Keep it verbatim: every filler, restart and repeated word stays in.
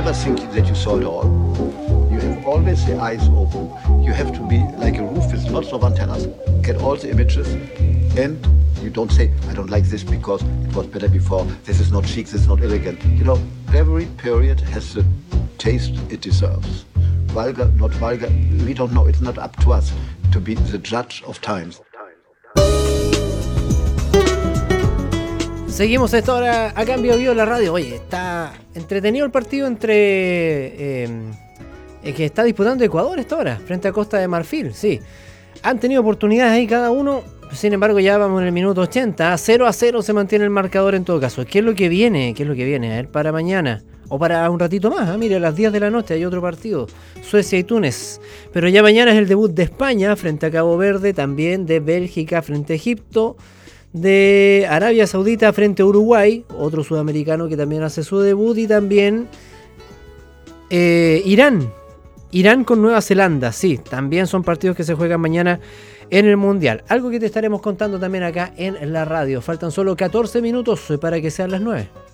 never think that you saw it all. You have always the eyes open. You have to be like a roof with lots of antennas, get all the images, and you don't say, I don't like this because it was better before, this is not chic, this is not elegant. You know, every period has the taste it deserves. Vulgar, not vulgar, we don't know. It's not up to us to be the judge of times. Seguimos a esta hora acá en Bio Bio la radio. Oye, está entretenido el partido entre... Eh, eh, que está disputando Ecuador esta hora, frente a Costa de Marfil, sí. Han tenido oportunidades ahí cada uno, sin embargo ya vamos en el minuto ochenta. cero a cero se mantiene el marcador en todo caso. ¿Qué es lo que viene? ¿Qué es lo que viene? A ver, para mañana. O para un ratito más, ¿eh? Mire, a las diez de la noche hay otro partido, Suecia y Túnez. Pero ya mañana es el debut de España frente a Cabo Verde, también de Bélgica frente a Egipto, de Arabia Saudita frente a Uruguay, otro sudamericano que también hace su debut, y también eh, Irán, Irán con Nueva Zelanda, sí, también son partidos que se juegan mañana en el Mundial. Algo que te estaremos contando también acá en la radio. Faltan solo catorce minutos para que sean las nueve.